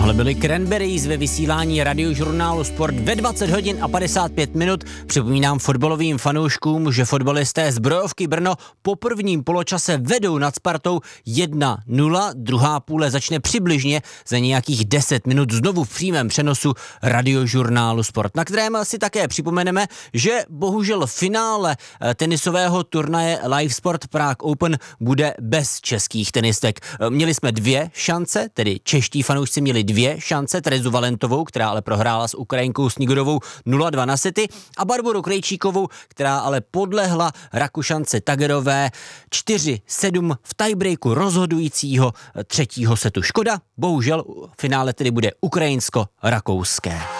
Tohle byly Cranberries ve vysílání radiožurnálu Sport ve 20 hodin a 55 minut. Připomínám fotbalovým fanouškům, že fotbalisté Zbrojovky Brno po prvním poločase vedou nad Spartou 1-0. Druhá půle začne přibližně za nějakých 10 minut znovu v přímém přenosu radiožurnálu Sport, na kterém si také připomeneme, že bohužel finále tenisového turnaje Live Sport Prague Open bude bez českých tenistek. Měli jsme 2 šance, tedy čeští fanoušci měli 2 šance, Terezu Valentovou, která ale prohrála s Ukrajinkou Snigodovou 0-2 na sety, a Barboru Krejčíkovou, která ale podlehla Rakušance Tagerové 4-7 v tiebreaku rozhodujícího 3. setu. Škoda, bohužel finále tedy bude ukrajinsko-rakouské.